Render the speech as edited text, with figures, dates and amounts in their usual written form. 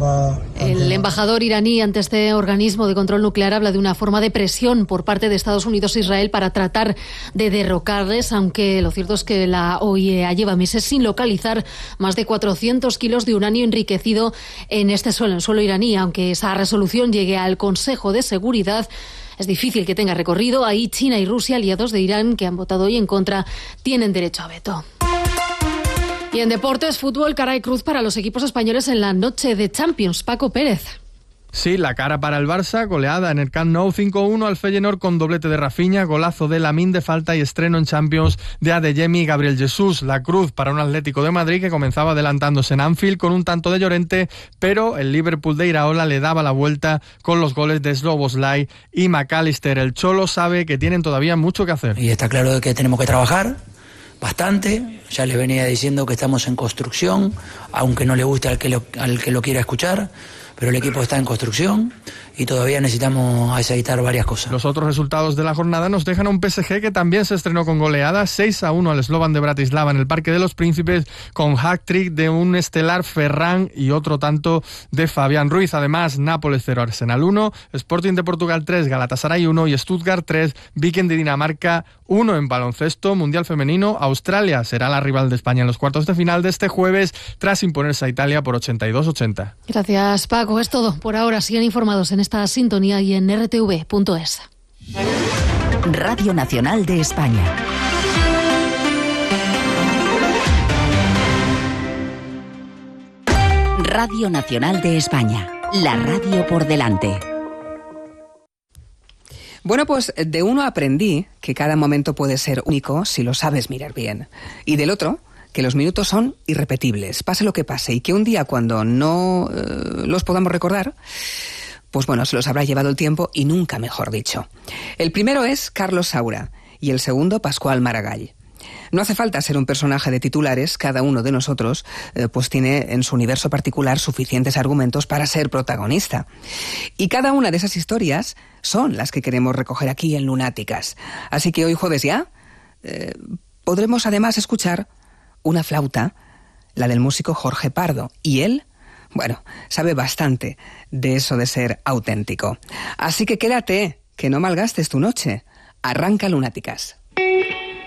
El embajador iraní ante este organismo de control nuclear habla de una forma de presión por parte de Estados Unidos e Israel para tratar de derrocarles, aunque lo cierto es que la OIEA lleva meses sin localizar más de 400 kilos de uranio enriquecido en este suelo, en suelo iraní. Aunque esa resolución llegue al Consejo de Seguridad, es difícil que tenga recorrido. Ahí China y Rusia, aliados de Irán, que han votado hoy en contra, tienen derecho a veto. Y en deportes, fútbol, cara y cruz para los equipos españoles en la noche de Champions. Paco Pérez. Sí, la cara para el Barça, goleada en el Camp Nou 5-1 al Feyenoord con doblete de Rafinha, golazo de Lamine de falta y estreno en Champions de Adeyemi y Gabriel Jesús. La cruz para un Atlético de Madrid que comenzaba adelantándose en Anfield con un tanto de Llorente, pero el Liverpool de Iraola le daba la vuelta con los goles de Szoboszlai y McAllister. El Cholo sabe que tienen todavía mucho que hacer. Y está claro que tenemos que trabajar bastante. Ya les venía diciendo que estamos en construcción, aunque no le guste al que lo quiera escuchar, pero el equipo está en construcción y todavía necesitamos aceitar varias cosas. Los otros resultados de la jornada nos dejan a un PSG que también se estrenó con goleada, 6-1 al Slovan de Bratislava en el Parque de los Príncipes, con hat-trick de un estelar Ferran y otro tanto de Fabián Ruiz. Además, Nápoles 0, Arsenal 1, Sporting de Portugal 3, Galatasaray 1 y Stuttgart 3, Viking de Dinamarca 1. En baloncesto, Mundial Femenino, Australia será la rival de España en los cuartos de final de este jueves, tras imponerse a Italia por 82-80. Gracias, Paco. Es todo por ahora. Sigan informados en esta sintonía y en rtv.es. Radio Nacional de España. Radio Nacional de España. La radio por delante. Bueno, pues de uno aprendí que cada momento puede ser único si lo sabes mirar bien. Y del otro, que los minutos son irrepetibles, pase lo que pase, y que un día cuando no los podamos recordar, pues bueno, se los habrá llevado el tiempo y nunca mejor dicho. El primero es Carlos Saura y el segundo Pascual Maragall. No hace falta ser un personaje de titulares, cada uno de nosotros pues tiene en su universo particular suficientes argumentos para ser protagonista. Y cada una de esas historias son las que queremos recoger aquí en Lunáticas. Así que hoy jueves ya podremos además escuchar una flauta, la del músico Jorge Pardo, y él, bueno, sabe bastante de eso de ser auténtico. Así que quédate, que no malgastes tu noche. Arranca Lunáticas.